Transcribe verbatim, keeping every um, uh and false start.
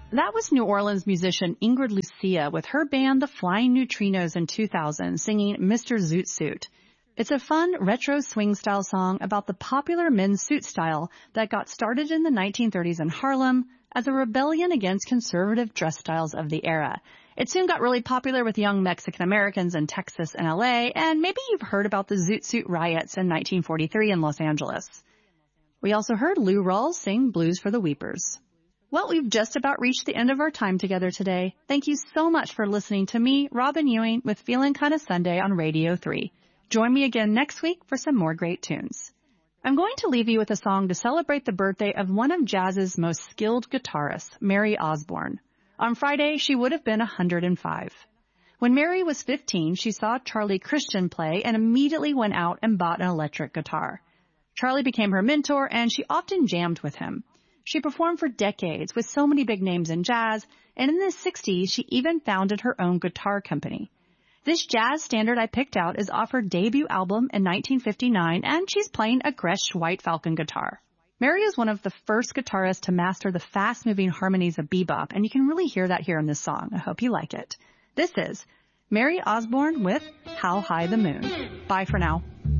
That was New Orleans musician Ingrid Lucia with her band The Flying Neutrinos in two thousand singing Mister Zoot Suit. It's a fun retro swing style song about the popular men's suit style that got started in the nineteen thirties in Harlem as a rebellion against conservative dress styles of the era. It soon got really popular with young Mexican Americans in Texas and L A, and maybe you've heard about the Zoot Suit riots in nineteen forty-three in Los Angeles. We also heard Lou Rawls sing Blues for the Weepers. Well, we've just about reached the end of our time together today. Thank you so much for listening to me, Robin Ewing, with Feeling Kinda Sunday on Radio three. Join me again next week for some more great tunes. I'm going to leave you with a song to celebrate the birthday of one of jazz's most skilled guitarists, Mary Osborne. On Friday, she would have been one hundred five. When Mary was fifteen, she saw Charlie Christian play and immediately went out and bought an electric guitar. Charlie became her mentor, and she often jammed with him. She performed for decades with so many big names in jazz, and in the sixties, she even founded her own guitar company. This jazz standard I picked out is off her debut album in nineteen fifty-nine, and she's playing a Gretsch White Falcon guitar. Mary is one of the first guitarists to master the fast-moving harmonies of bebop, and you can really hear that here in this song. I hope you like it. This is Mary Osborne with How High the Moon. Bye for now.